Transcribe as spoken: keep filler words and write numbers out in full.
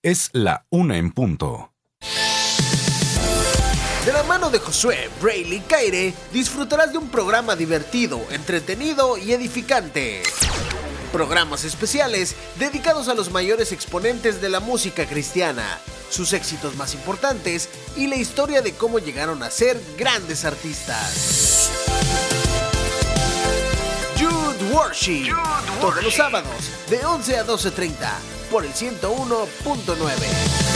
Es la una en punto. De la mano de Josué Brayley Caire, disfrutarás de un programa divertido, entretenido y edificante. Programas especiales dedicados a los mayores exponentes de la música cristiana, sus éxitos más importantes y la historia de cómo llegaron a ser grandes artistas. Youth Worship, Youth Worship. Todos los sábados de once a doce treinta por el ciento uno punto nueve.